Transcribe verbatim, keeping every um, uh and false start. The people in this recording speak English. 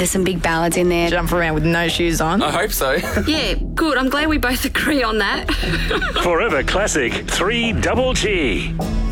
There's some big ballads in there. Jump around with no shoes on. I hope so. Yeah, good. I'm glad we both agree on that. Forever Classic three Double G.